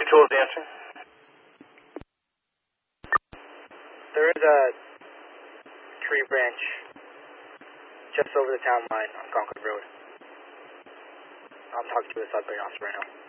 Control is answering. There is a tree branch just over the town line on Concord Road. I'm talking to a Sudbury officer right now.